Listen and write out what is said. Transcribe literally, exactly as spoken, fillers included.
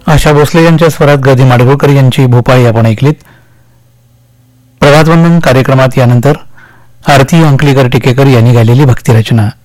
आशा भोसले यांच्या स्वरात ग दि माडगुळकर यांची भोपाळी आपण ऐकलीत. प्रभातवंदन कार्यक्रमात यानंतर आरती अंकलीकर टिकेकर यांनी गायलेली भक्तिरचना.